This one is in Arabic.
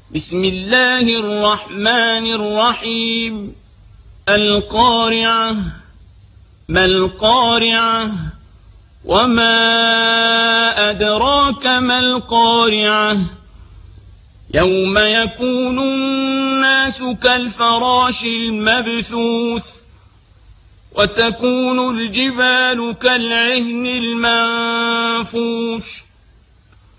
بسم الله الرحمن الرحيم القارعة ما القارعة وما أدراك ما القارعة يوم يكون الناس كالفراش المبثوث وتكون الجبال كالعهن المنفوش